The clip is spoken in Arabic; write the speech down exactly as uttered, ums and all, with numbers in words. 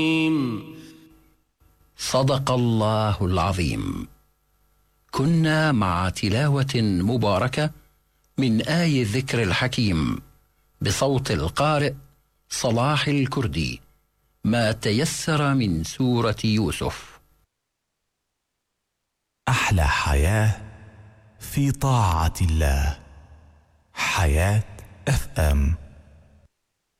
صدق الله العظيم. كنا مع تلاوة مباركة من آي الذكر الحكيم بصوت القارئ صلاح الكردي، ما تيسر من سورة يوسف. أحلى حياة في طاعة الله. حياة اف ام.